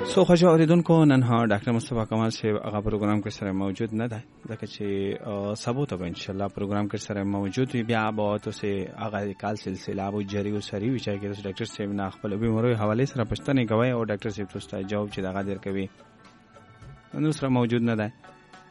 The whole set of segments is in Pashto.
سو خوشو اوریدونکو نن ها ډاکټر مصطفی کمال صاحب هغه پروګرام کې سره موجود نه ده ځکه چې سبو ته ان شاء الله پروګرام کې سره موجود وي بیا به تاسو هغه کال سلسله ابو جری او سری وی چې تاسو ډاکټر صاحب نه خپل بیمارو حواله سره پښتنه کوي او ډاکټر صاحب تاسو ته جواب چې دغه در کوي نن سره موجود نه ده.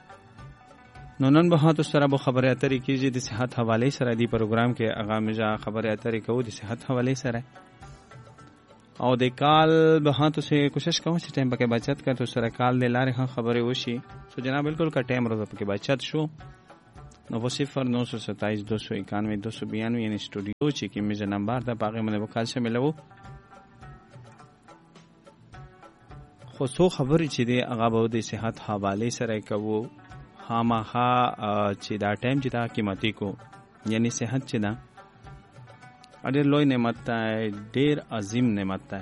نن به تاسو سره به خبره اترې کیږي د صحت حواله سره دی پروګرام کې هغه مجا خبره اترې کوو د صحت حواله سره او د کال به تو سے کوشش کوم چې ټایم پکې بچت کړو سره کال د لارې خبرې وشي سو جناب بالکل کا ټایم روز پکې بچت شو 9927 291 292 یعنی سټوډیو چې کې میز نمبر دا باغې مله وکال شه ملو خو سو خبرې چې دی هغه به د صحت حواله سره کوو هامخا چې دا ټایم چې دا قیمتي کو یعنی صحت چې دا ډېر لوی نعمت دی ډېر عظیم نعمت دی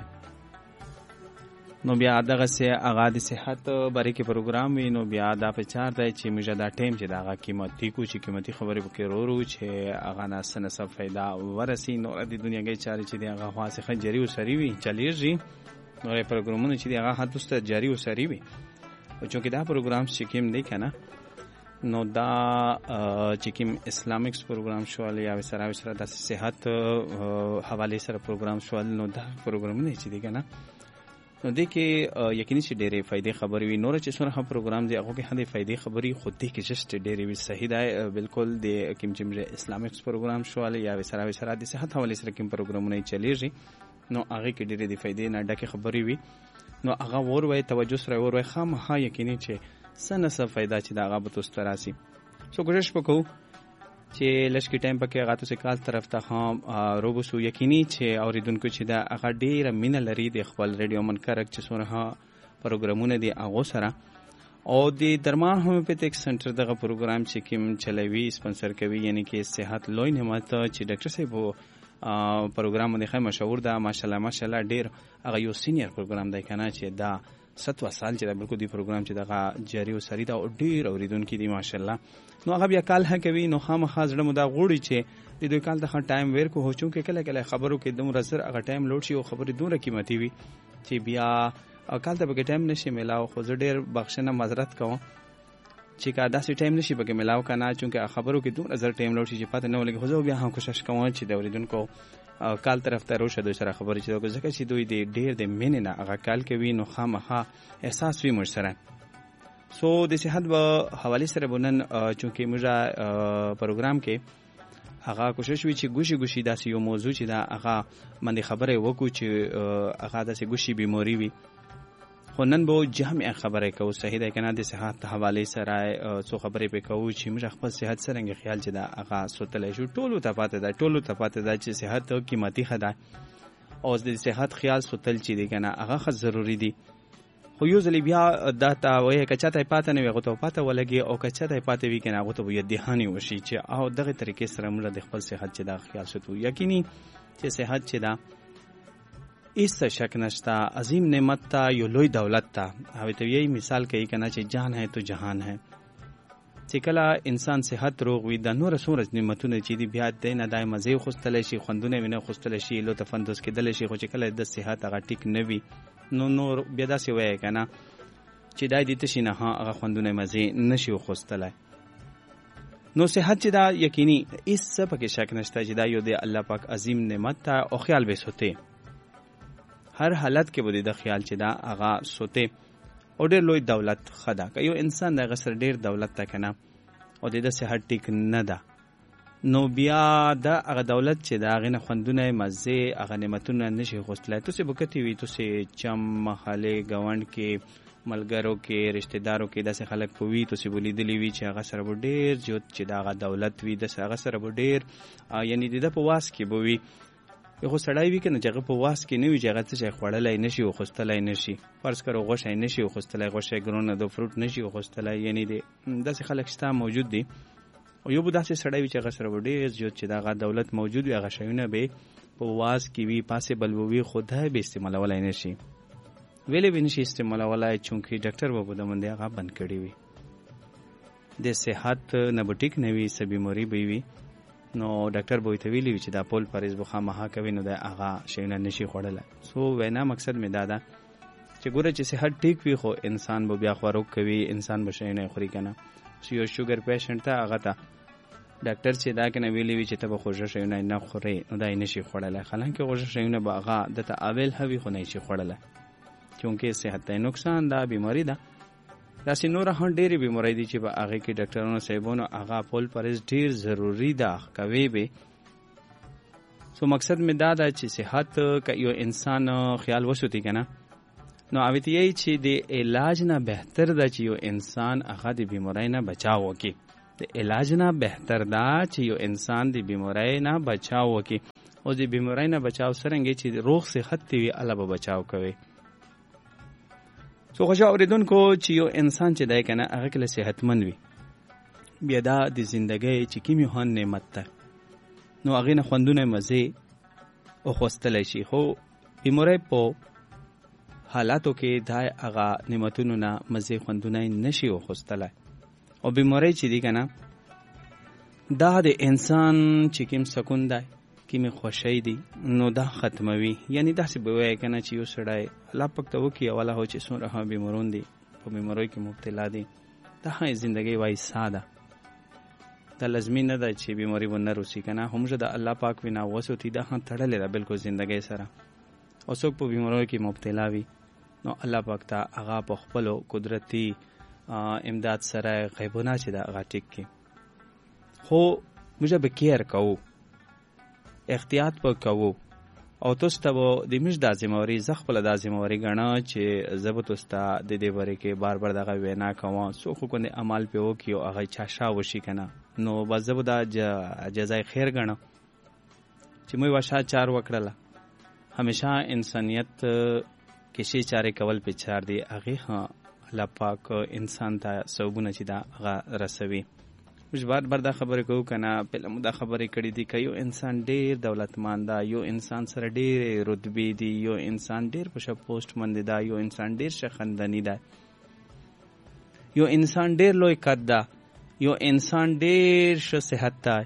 نو بیا دغه سه هغه د صحت باره کې پروګرام وي نو بیا دا په چار دی چې موږ دا ټایم چې دا هغه قیمتي کو چې قیمتي خبرې وکړو ورو چې هغه نه سنسه فائدہ ورسي نو د دنیا کې چاري چې دی هغه خاصه جری او سری وي چلیږي نو پروګرامونه چې دی هغه حدوسته جری او سری وي او چې دا پروګرام چې کوم دی کنه نو دا چې کوم اسلامیکس پروګرام شوال یا سره د صحت حواله سره پروګرام شوال نو دا پروګرامونه چې دی کنه نو دې کې یقیني چې ډېرې فائدې خبرې وي نور چې څونه پروګرام دی هغه کې هغه فائدې خبرې خو دې کې جست ډېرې وي صحیح دی بالکل د کوم چې اسلامیکس پروګرام شوال یا سره د صحت حواله سره کوم پروګرامونه چلیږي نو هغه کې ډېرې د فائدې نه ډکه خبرې وي نو هغه وروي توجه سره وروي خامخا یقیني چې سنسه فائدہ چې دا هغه به تاسو ته راسي سو کوشش وکړو چې لږ ټایم پکې هغه تاسو کال طرف ته هم روبوسو یقیني چې اوریدونکو چې دا هغه ډیره مینه لري د خپل ریډیو منکرک چې څونه پروګرامونه دي هغه سره او د درمان هومیوپیتیک سنټر دغه پروګرام چې کوم چلوي سپانسر کوي یعنی کې صحت لوی نعمت چې ډاکټر صاحب پروګرام باندې خې مشهور ده ماشاءالله ډیر هغه یو سینیئر پروګرام دی کنه چې دا 7 سال چې دا بالکل دی پروګرام چې دغه جاری او سری دا ډیر اوریدونکو دي ماشاءالله نو هغه بیا کال کوي نو خامخا ځړه مو دا غوړي چې د دوی کال ته ټایم ویر کو هوچو کې کله خبرو کې دومره سر هغه ټایم لوټ شي او خبرې دومره قیمتي وي چې بیا کال ته به ټایم نشي ملاو خو زه ډیر بخښنه معذرت کوم چې کا داسې ټایم نشي به ملاو کنه چې خبرو کې دومره زر ټایم لوټ شي چې پته نه ولګي خو زه بیا هم کوشش کوم چې د اوریدونکو کال طرف ته روشه دوی سره خبرې چې دوی ځکه چې دوی ډېر د مینې نه هغه کال کوي نو خامخا احساس وي موږ سره سو د صحت په حواله سره بنن چونکې موږ پروګرام کې هغه کوشش وی چې ګوشي داسې یو موضوع چې دا هغه باندې خبرې وکړو چې هغه داسې ګوشي بیماری وي خو نن به جامع خبرې کوو صحیح ده کنه د صحت حواله سره څو خبرې په کوو چې موږ خپل صحت سره خیال چې دا هغه سوتلې شو ټولو ته پاتې ده چې صحت قیمتي خدای او د صحت خیال سوتل چې دی کنه هغه خ ضروری دي خو یو ځلې بیا دا تا وایي کچته پاتې نه وي غوته پاتې ولګي او کچته پاتې وي کنه غوته وي دهاني وشي چې او دغه طریقې سره موږ د خپل صحت چې دا خیال ساتو یقیني چې صحت چې دا اس شک نشتا عظیم نعمت تا یو لوی دولت تا او ته یی مثال کوي کنه چې جان ہے تو جهان ہے چې کله انسان صحت روغ وي د نور سورج نعمتونه چې دی بیا د نه دای مزه خوستل شي خوندونه وینه خوستل شي لو تفندس کې دل شي خو چې کله د صحت هغه ټیک نه وي نو بیا داسې وای کنه چې دای دې تشي نه هغه خوندونه مزه نشي خوستلای نو صحت چې دا یقیني اس پکې شک نشته چې دا یو د الله پاک عظیم نعمت تا او خیال به سوته هر حالت کې بده د خیال چې دا هغه سوته او ډېر لوی دولت خدا که یو انسان د غسر ډېر دولت تا کنه او د صحت ټیک نه ده نو بیا دا هغه دولت چې دا غنه خوندونه مزه هغه نعمتونه نشي غوښتلای ته څه بکتی وي ته چم محله گاوند کې ملګرو کې رشتہ دارو کې داسې خلک پوي ته څه بولیدلی وي چې هغه سره ډېر جوړ چې دا هغه دولت وي د هغه سره ډېر یعنی د په واس کې بوي یو سړی وی کنه چې په واس کې نه وي چې هغه څه خوړلای نشي او خوستلای نشي فرض کړو غوښه نشي او خوستلای غوښه ګرونه د فروټ نشي او خوستلای یعنی داسې خلک شته موجود دي او یو داسې سړی وی چې هغه سره ډېر جوړ چې دا دولت موجود وي هغه شیونه به په واس کې وي پاسبل وي خدای به استعمالولای نشي ویلې به نشي استعمالولای چونکه ډاکټر وبو د منډه هغه بند کړی وي د صحت نه بټیک نه وي سبي موري به وي نو ډاکټر به ته ویلی چې دا پول پریز بخا مها کوي نو دا هغه شینه نشي خوړل سو وینا مقصد می دادا چې ګوره چې صحت ټیک وي خو انسان به بیا خوراک کوي، انسان به شی نه خوري کنه. یو شوګر پیشنټ ته هغه ته ډاکټر چې دا کنه ویلی وی چې ته به خوږه شی نه خوري، نو دا نه شي خوړلای. حالانکه خوږه شی نه به هغه د تعاول هوي خو نه شي خوړلای، چونکه صحت ته نقصان دا بیماری ده. داسې نور هم ډېرې بیماری دي چې په هغه کې ډاکټرانو صاحبانو هغه پول پرهیز ډېر ضروری ده کوي به. سو مقصد می دا ده چې صحت که یو انسان خیال وسوتی کنه، نو اویتیای چې د علاج نه بهتر ده چې یو انسان هغه د بیماری نه بچاو وکړي. د علاج نه بهتر ده چې یو انسان د بیماری نه بچاو وکړي. او د بیماری نه بچاو څرنګه چې روغ صحت دی وي الله به بچاو کوي. سو خوشا اوریدونکو چې یو انسان چې دی کنه هغه کله صحتمند وي، بیا دا د ژوندۍ چې کوم یو نعمت ده، نو هغه نه خوندونه مزه او خوستل شي. خو بیماری په حالاتو کې دا هغه نعمتونو نه مزه خوندونه نشي او خوستلای. او بیماری چې دی کنه دا د انسان چې کوم سکون دی، کوم خوشی دی، نو دا ختموي. یعنی دا څه به وای کنه چې یو سړی الله پاک ته وکي اوله هو چې څومره هم بیمارون دي، په بیماروي کې مبتلا دي، دا هي ژوندۍ وای ساده. دا لازمي نه ده چې بیماری ونه روسي کنه، همغه د الله پاک وینا وسوتی دا هم تړلې ده بالکل ژوندۍ سره. او څوک په بیماروي کې مبتلا وي، نو الله پاک ته هغه په خپل قدرتي امداد سره غیبونه چې دا هغه ټیک کی. خو موږ به کیر کوو، احتیاط به کوو. او تاسو ته د مش د ذمہواری زغپل د ذمہواری غنا چې ضبط استا د دې باره کې بار بار دغه وینا کوم سو خو کنه عمل په وکي او هغه چاشا وشي کنه، نو بزبو د جزای خیر غنا چې موږ واشه چار وکړه. همیشه انسانیت کې شي چارې کول په چار دی هغه ها الله پاک انسان ته سوبونه چې دا هغه رسوي. مش بار دا خبره کوو کنه، په مودا خبره کړې دي که یو انسان ډیر دولتمند ده، یو انسان سره ډیر رتبه دي، یو انسان ډیر په پوسټ مند ده، یو انسان ډیر شخندنی ده، یو انسان ډیر لوی قد ده، یو انسان ډیر ښه صحت ده،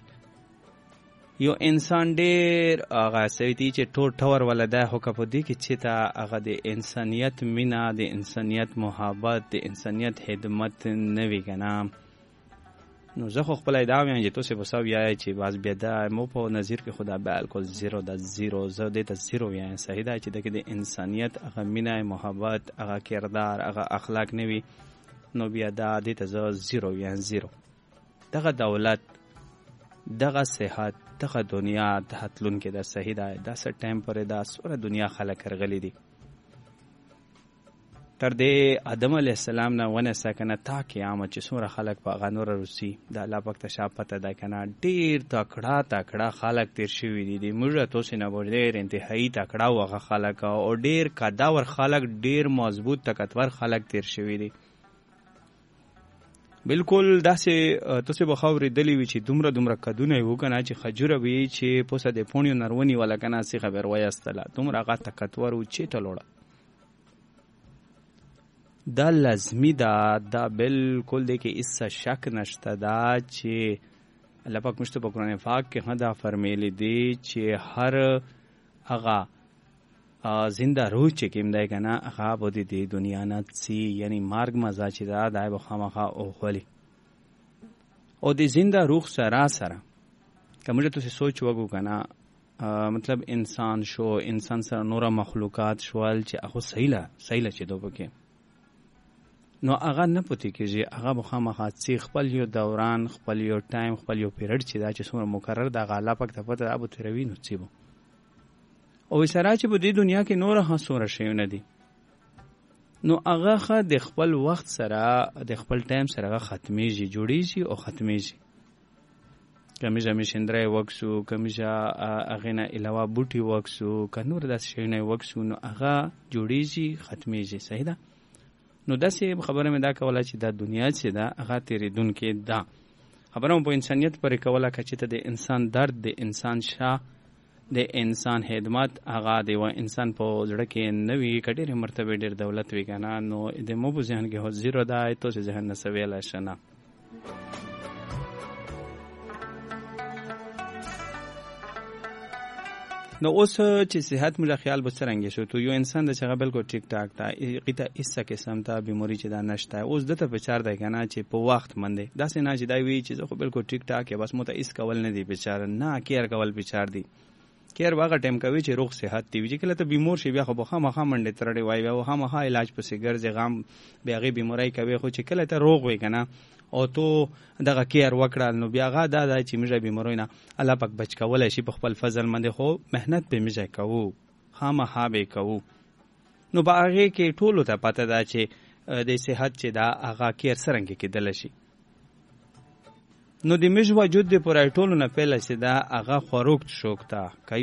یو انسان ډیر هغه سویتی چې ټور ولدا هو کپ دي کې چې تا هغه د انسانیت مینا، د انسانیت محبت، د انسانیت خدمت نه وی کنه. نو زه خو خپل ادعا وایم چې تاسو به ساو یای چې باز بیا دا مو په نظر کې خدا بالکل زیرو د زیرو زه د زیرو یای صحیح ده چې د انسانیت هغه مینا، محبت، هغه کردار، هغه اخلاق نه وي، نو بیا دا د زیرو یای زیرو. دغه دولت، دغه صحت، دغه دنیا د هتلون کې د صحیح ده دا سر ټایم پر دا سوره دنیا خلک رغلی دي. تر دې آدم علیه السلام نه ونه سکنه تا قیامت چې څومره خلک په غنور روسي د الله پاک ته شاپته ده کنه، ډیر تکړه خلک تیر شوي دي. موږ تاسو نه ډیر انتهایی تکړه وغه خلک او ډیر قداور خلک، ډیر مضبوط طاقتور خلک تیر شوي دي. بالکل داسې تاسو به خبرې دلی وی چې دومره کدونه یو کنه چې خجوره وی چې پوسه د پونیو نرونی ولا کنه سی خبر وایستله دومره هغه طاقتور او چې تلوړه. دا لازمی ده، دا بالکل دی کې اس شک نشته دا چې الله پاک مشته په قرآن پاک کې هدا فرمایلی دی چې هر هغه زنده روح چې کوم دی کنه هغه به د دنیا نه سی، یعنی مرګ مزه چې دا دای به خامخا او خولي. او د زنده روح سره کومه ته سوچ وګو کنه، مطلب انسان شو، انسان سره نور مخلوقات شوال چې هغه سهیله چې دوبکه، نو هغه نه پوتې کېږي، هغه به خامخا سی خپل یو دوران، خپل یو ټایم، خپل یو پیریډ چې دا چې څومره مقرر د غالا پک ته پته ابو تروی نو څه او سره چې په دې دنیا کې نور هم سوره شیونه دي، نو هغه خه د خپل وخت سره، د خپل ټایم سره ختميږي، جوړیږي او ختميږي. کمیجا مشندره وکسو، کمیجا هغه نه علاوه بوټي وکسو، کنور داس شیونه وکسو، نو هغه جوړیږي ختميږي. صحیح ده. نو داسې خبره مې دا کوله چې دا دنیا چې دا هغه تیریدونکې ده. خبره مو په انسانیت پرې کوله چې ته د انسان درد، د انسان شاه، د انسان خدمت هغه د و انسان په زړه کې نوې کډېرې مرتبه ډېر دولت وی کنه، نو د مو په ذهن کې هو زیرو ده ته ذهن نه سویل شنه. نو اوس چې صحت موږ خیال به څرنګه شو تو یو انسان د څنګه بالکل ټیک ټاک تا قیته ایسه قسم ته بیماری چې دا نشته اوس دته په چار دی کنه چې په وخت منده داسې نه چې دا وی چې خو بالکل ټیک ټاک بس مو ته ایس کول نه دی بیچاره نه کیر کول بیچار دی کیر واغه ټیم کوي چې روغ صحت دی چې کله ته بیمار شي بیا خو بخا مخه منډه ترړې وای او خامخا علاج پسې ګرځي غام بیاغي بیماری کوي خو چې کله ته روغ وي کنه او تو دغه کیر وکړه نو بیا غا دا چې موږ بیمارو نه الله پاک بچ کولای شي په خپل فضل باندې خو مهنت به موږ کوو خامخا به کوو نو باغه کې ټولو ته پته ده چې د صحت چې دا هغه کیر سرنګ کېدل شي نو د موږ وجود د پرای ټولو نه پهله چې دا هغه خوروک شوکتا